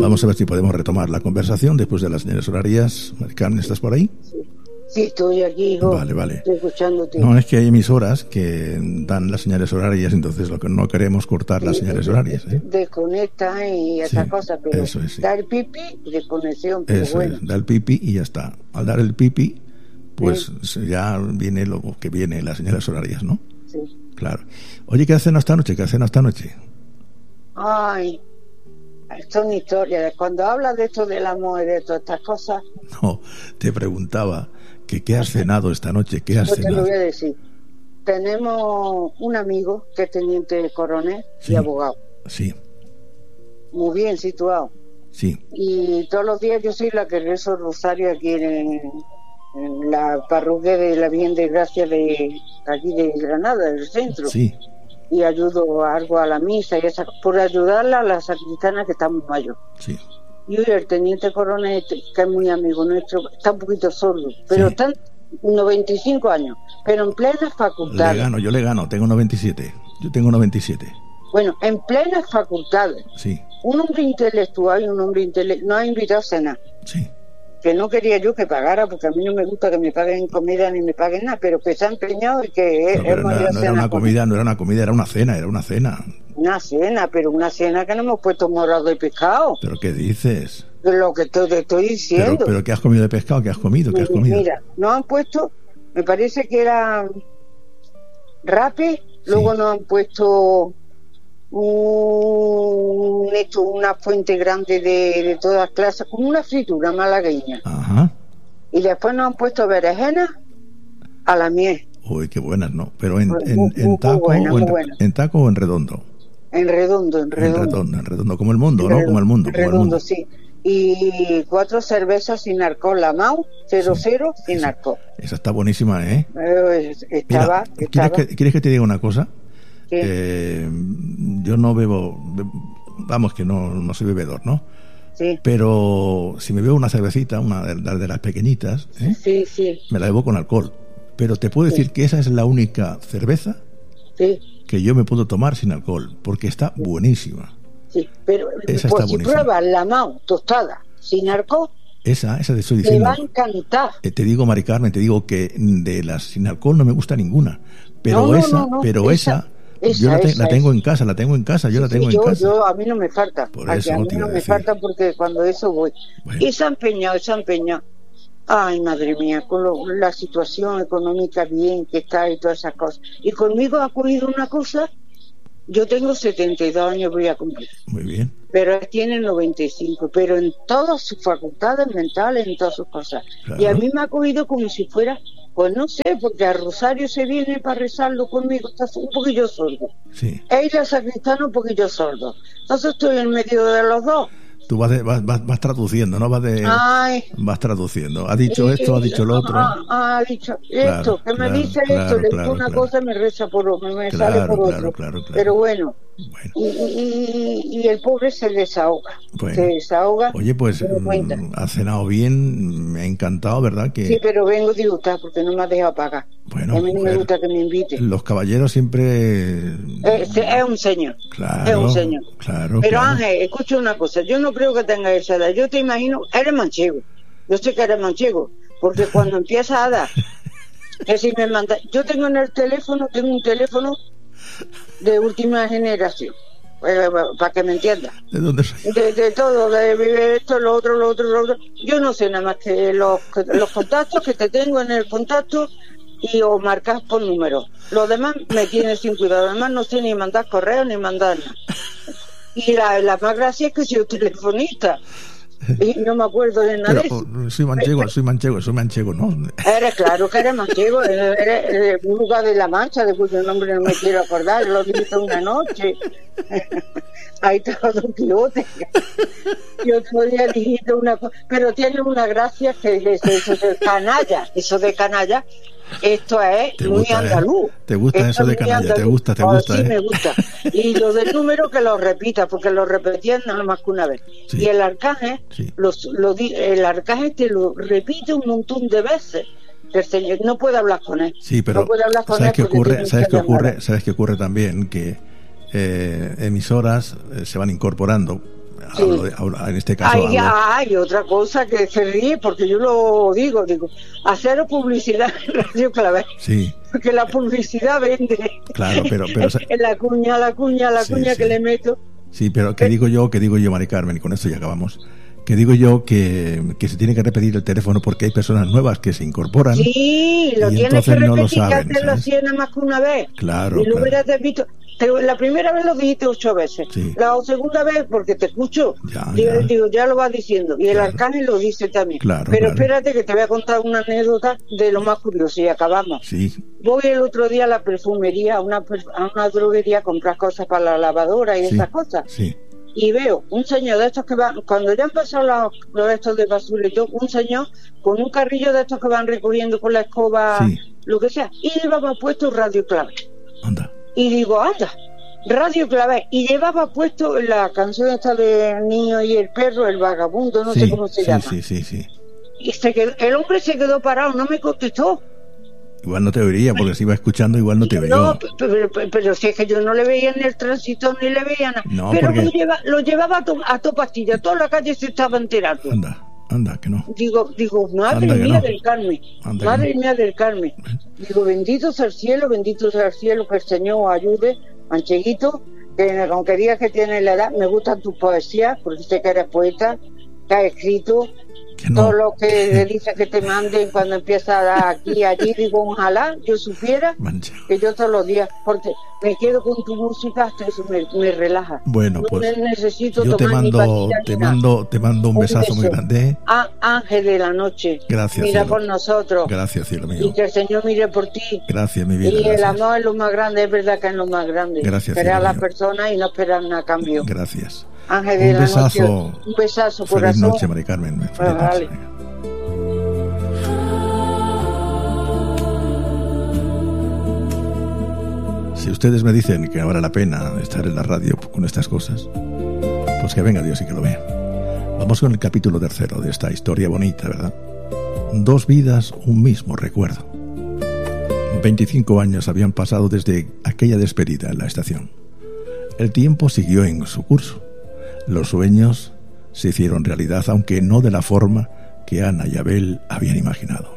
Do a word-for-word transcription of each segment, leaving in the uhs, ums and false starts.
Vamos a ver si podemos retomar la conversación después de las señales horarias. Mari Carmen, ¿estás por ahí? Sí, sí, estoy aquí, hijo. Vale, vale. Estoy escuchándote. No, es que hay emisoras que dan las señales horarias, entonces lo que no queremos cortar las señales horarias, ¿eh? Desconecta y esas Sí, cosas, pero eso es, sí. dar pipi y desconexión, pero Eso bueno. es, da el pipi y ya está. Al dar el pipi, pues sí. ya viene lo que viene, las señales horarias, ¿no? Sí. Claro. Oye, ¿qué has cenado esta noche? ¿Qué has cenado esta noche? Ay, son historias. Cuando hablas de esto del amor y de todas estas cosas, No, te preguntaba que qué has cenado esta noche, ¿qué has yo te lo cenado? voy a decir. Tenemos un amigo que es teniente coronel Sí. y abogado, Sí, muy bien situado. sí, Y todos los días yo soy la que rezo el rosario aquí en, en la parroquia de la Virgen de Gracia de aquí de Granada, del centro. sí, Y ayudo algo a la misa y esa, por ayudarla a la sacristana que está muy mayor. sí. Y hoy el teniente coronel, que es muy amigo nuestro, está un poquito sordo, pero Sí. está en noventa y cinco años, pero en plena facultad. Le gano, yo le gano, tengo noventa y siete. Yo tengo noventa y siete. Bueno, en plenas facultades. Sí, Un hombre intelectual y un hombre intelectual nos ha invitado a cenar. sí. Que no quería yo que pagara, porque a mí no me gusta que me paguen comida ni me paguen nada, pero que se ha empeñado y que No, pero hemos no, ido a no era cenar una con- comida, no era una comida, era una cena, era una cena. Una cena, pero una cena que no hemos puesto morado de pescado. ¿Pero qué dices? De lo que te, te estoy diciendo. ¿Pero, pero qué has comido de pescado? ¿Qué has comido? ¿Qué has comido? Mira, nos han puesto, me parece que era rape, luego Sí. nos han puesto un, esto, una fuente grande de, de todas clases, como una fritura malagueña. Ajá. Y después nos han puesto berenjenas a la miel, Uy, qué buenas, ¿no? Pero en, en, Muy- en muy taco buena, o en, muy buena. en taco o en redondo. en redondo, en En redondo. redondo, en redondo, como el mundo, En ¿no? redondo, Como el mundo, como el redondo, mundo. sí. Y cuatro cervezas sin alcohol, la Mau, cero Sí. cero, sin Esa- alcohol. Esa está buenísima, ¿eh? Eh, Estaba, Mira, ¿quieres estaba. que, ¿quieres que te diga una cosa? Sí. Eh, yo no bebo, be- vamos que no, no soy bebedor, ¿no? Sí, Pero si me bebo una cervecita, una de, de- de las pequeñitas, ¿eh? sí, sí, Me la bebo con alcohol. Pero te puedo decir que esa es la única cerveza sí, que yo me puedo tomar sin alcohol, porque está buenísima. sí. Pero Esa pues está si buenísima. pruebas la Mau tostada sin alcohol, Esa, esa te estoy te diciendo. va a encantar. Eh, te digo, Mari Carmen, te digo que de las sin alcohol no me gusta ninguna. Pero No, no, esa, no, no, pero esa, esa, yo la, te- esa, la tengo esa. en casa, la tengo en casa, yo la Sí, tengo yo, en casa. yo, a mí no me falta. Por Aquí eso a mí te iba no a me decir. falta porque cuando eso voy. Bueno. Y se ha empeñado, se ha empeñado. Ay, madre mía, con lo- la situación económica bien que está y todas esas cosas. Y conmigo ha ocurrido una cosa. Yo tengo setenta y dos años, voy a cumplir. Muy bien. Pero él tiene noventa y cinco, pero en todas sus facultades mentales, en todas sus cosas. Claro. Y a mí me ha cogido como si fuera, pues no sé, porque a Rosario se viene para rezarlo conmigo, está un poquillo sordo. Sí. Él y el sacristano un poquillo sordo. Entonces estoy en medio de los dos. Tú vas, de- vas, vas, vas traduciendo, ¿no? Vas de, Ay. vas traduciendo. Ha dicho Y- esto, ha dicho lo otro. Ah, ah, ha dicho esto, Claro, que me claro, dice claro, esto, le claro, digo una claro. cosa y me reza por otro, me Claro, sale por claro, otro. claro, claro. Pero bueno, Bueno. y, y, y el pobre se desahoga. Bueno. Se desahoga. Oye, pues se da cuenta. mm, has cenado bien, me ha encantado, ¿verdad? Que Sí, pero vengo disgustada porque no me ha dejado pagar. Bueno, a mí no me mujer, gusta que me inviten. los caballeros siempre... Es, es un señor. Claro, es un señor. claro, Pero claro. Ángel, escucha una cosa. Yo no creo que tenga esa edad. Yo te imagino, eres manchego. Yo sé que eres manchego. Porque cuando empiezas a dar, que si me manda, yo tengo en el teléfono, tengo un teléfono de última generación. Eh, para que me entiendas. ¿De dónde soy? De, de todo, de vivir esto, lo otro, lo otro, lo otro. Yo no sé nada más que los, los contactos que te tengo en el contacto y o marcas por número. Lo demás me tiene sin cuidado. Además no sé ni mandar correo ni mandar nada. Y la, la más gracia es que soy telefonista. Y no me acuerdo de nada de Pero eso. oh, soy manchego, soy manchego, soy manchego, ¿no? Eres claro que eres manchego, eres, eres, eres un lugar de la Mancha, de cuyo nombre no me quiero acordar, lo dijiste una noche. Ahí estaba Don Quijote. Y otro día dijiste una cosa, pero tiene una gracia que es eso de canalla, eso de canalla, esto es Te muy gusta, ¿eh? andaluz. Te gusta Esto eso es de muy canalla, te andaluz. gusta, te Ah, gusta, sí, ¿eh? me gusta. Y lo del número que lo repita, porque lo repetían nada más que una vez. Sí. Y el arcángel, Sí. los, lo, di- el arcángel te lo repite un montón de veces. El señor no puede hablar con él. Sí, pero no puede hablar con ¿sabes él qué porque ocurre? tiene ¿Sabes qué muchas ocurre? llamadas. ¿Sabes qué ocurre también? Que eh, emisoras eh, se van incorporando Sí. Hablo de, hablo, en este caso. Hay, hay otra cosa que se ríe, porque yo lo digo, digo, hacer publicidad en Radio Clavel. Sí. Porque la publicidad vende. Claro, pero. pero la cuña, la cuña, la sí, cuña sí. que le meto. Sí, pero que digo yo, que digo yo, Mari Carmen, y con esto ya acabamos. Que digo yo que, que se tiene que repetir el teléfono porque hay personas nuevas que se incorporan. Sí, lo y tienes que no repetir, lo saben, que hacerlo así nada más que una vez. Claro. Y lo claro. hubieras visto. La primera vez lo dijiste ocho veces. Sí. La segunda vez, porque te escucho, ya, digo, ya. digo, ya lo vas diciendo. Y el claro. Arcángel lo dice también. Claro, Pero claro. espérate que te voy a contar una anécdota de lo más curioso y acabamos. Sí. Voy el otro día a la perfumería, a una, a una droguería a comprar cosas para la lavadora y sí. esas cosas. Sí. Y veo un señor de estos que van, cuando ya han pasado los, los estos de basura y todo, un señor con un carrillo de estos que van recogiendo con la escoba, sí. lo que sea, y llevaba puesto Radio Clavel. Anda. Y digo, anda, Radio Clavel. Y llevaba puesto la canción esta de El niño y el perro, el vagabundo, no sí, sé cómo se sí, llama. Sí, sí, sí. Y se quedó, el hombre se quedó parado, no me contestó. Igual no te oiría, porque si iba escuchando, igual no te oyó. No, pero, pero, pero si es que yo no le veía en el tránsito ni le veía nada. No, pero porque... lo, lleva, lo llevaba a, to, a to pastilla, toda la calle se estaba enterando. Anda, anda, que no. Digo, digo, madre anda mía no. del Carmen, Anda madre no. mía del Carmen. Digo, bendito sea el cielo, bendito sea el cielo, que el Señor ayude, Mancheguito, que aunque digas que tienes la edad, me gustan tus poesías, porque sé que eres poeta, que has escrito. No. Todo lo que le dice que te manden cuando empieza a dar aquí y allí, digo, ojalá yo supiera Mancha. que yo todos los días, porque me quedo con tu música, hasta eso me, me relaja. Bueno, no pues necesito yo te tomar mando, ni te mando, te mando un, un besazo beso. muy grande. Ah, Ángel de la noche. Gracias. Mira cielo. por nosotros. Gracias, cielo mío. Y que el Señor mire por ti. Gracias, mi vida. Y gracias. el amor es lo más grande, es verdad que es lo más grande. Gracias. Esperar a las personas y no esperar nada a cambio. Gracias. Ángel de un la besazo. noche. Un besazo, Feliz corazón. noche, Mari Carmen. Feliz Bueno, noche. vale. Si ustedes me dicen que vale la pena estar en la radio con estas cosas, pues que venga Dios y que lo vea. Vamos con el capítulo tercero de esta historia bonita, ¿verdad? Dos vidas, un mismo recuerdo. veinticinco años habían pasado desde aquella despedida en la estación. El tiempo siguió en su curso. Los sueños se hicieron realidad, aunque no de la forma que Ana y Abel habían imaginado.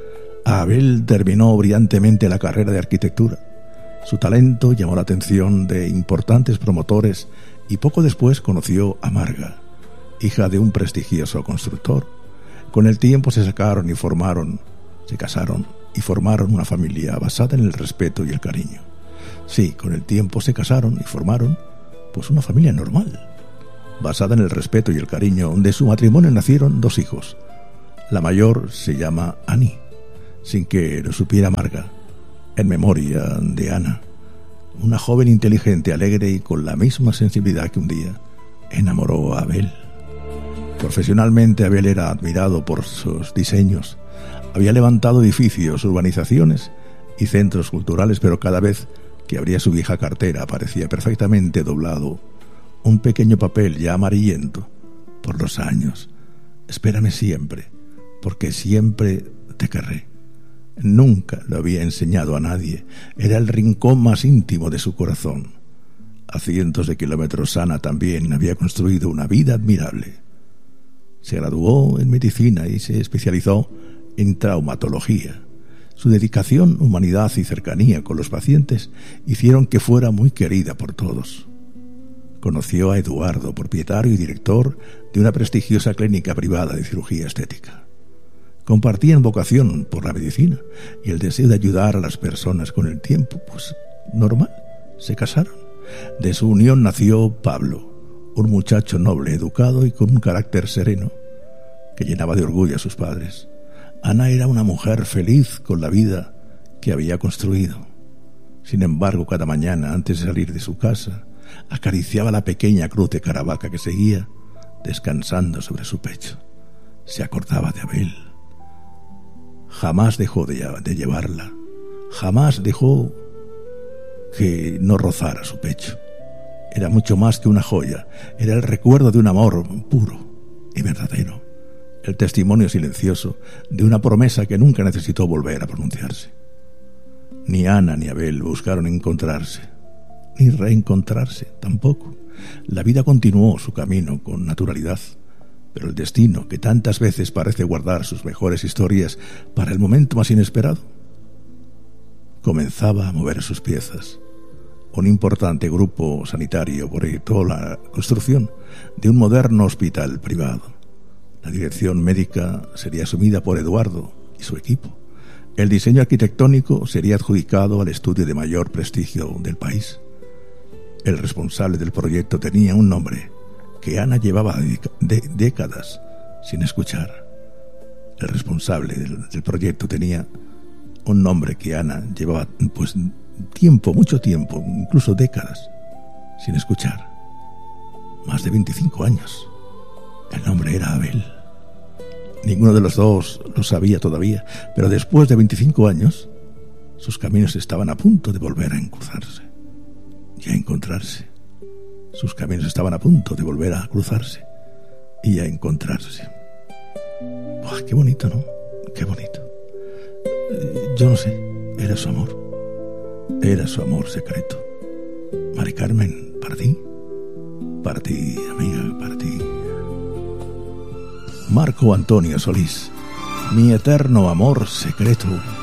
Abel terminó brillantemente la carrera de arquitectura. Su talento llamó la atención de importantes promotores y poco después conoció a Marga, hija de un prestigioso constructor. Con el tiempo se sacaron y formaron, se casaron y formaron una familia basada en el respeto y el cariño. Sí, con el tiempo se casaron y formaron, pues, una familia normal, basada en el respeto y el cariño. De su matrimonio nacieron dos hijos. La mayor se llama Ani, sin que lo supiera Marga, en memoria de Ana, una joven inteligente, alegre y con la misma sensibilidad que un día enamoró a Abel. Profesionalmente, Abel era admirado por sus diseños. Había levantado edificios, urbanizaciones y centros culturales, pero cada vez que abría su vieja cartera aparecía perfectamente doblado un pequeño papel ya amarillento por los años. Espérame siempre, porque siempre te querré. Nunca lo había enseñado a nadie. Era el rincón más íntimo de su corazón. A cientos de kilómetros, Ana también había construido una vida admirable. Se graduó en medicina y se especializó en traumatología. Su dedicación, humanidad y cercanía con los pacientes hicieron que fuera muy querida por todos. Conoció a Eduardo, propietario y director de una prestigiosa clínica privada de cirugía estética. Compartían vocación por la medicina y el deseo de ayudar a las personas. Con el tiempo, pues normal, se casaron. De su unión nació Pablo, un muchacho noble, educado y con un carácter sereno que llenaba de orgullo a sus padres. Ana era una mujer feliz con la vida que había construido. Sin embargo, cada mañana, antes de salir de su casa, acariciaba la pequeña cruz de Caravaca que seguía descansando sobre su pecho. Se acordaba de Abel. Jamás dejó de, de llevarla, jamás dejó que no rozara su pecho. Era mucho más que una joya, era el recuerdo de un amor puro y verdadero, el testimonio silencioso de una promesa que nunca necesitó volver a pronunciarse. Ni Ana ni Abel buscaron encontrarse, ni reencontrarse tampoco. La vida continuó su camino con naturalidad, pero el destino, que tantas veces parece guardar sus mejores historias para el momento más inesperado, comenzaba a mover sus piezas. Un importante grupo sanitario proyectó la construcción de un moderno hospital privado. La dirección médica sería asumida por Eduardo y su equipo. El diseño arquitectónico sería adjudicado al estudio de mayor prestigio del país. El responsable del proyecto tenía un nombre que Ana llevaba de, de, décadas sin escuchar. El responsable del, del proyecto tenía un nombre que Ana llevaba pues tiempo, mucho tiempo, incluso décadas sin escuchar. Más de veinticinco años. El nombre era Abel. Ninguno de los dos lo sabía todavía, pero después de veinticinco años, sus caminos estaban a punto de volver a cruzarse y a encontrarse. Sus caminos estaban a punto de volver a cruzarse y a encontrarse. ¡Buah, qué bonito, ¿no? Qué bonito. Yo no sé, era su amor. Era su amor secreto. Mari Carmen, para ti. Para ti, amiga, para ti. Marco Antonio Solís, mi eterno amor secreto.